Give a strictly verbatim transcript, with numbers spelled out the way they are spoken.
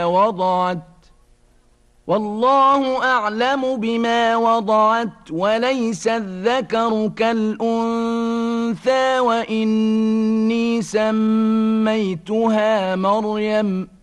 وضعت والله أعلم بما وضعت وليس الذكر كالأنثى وإني سميتها مريم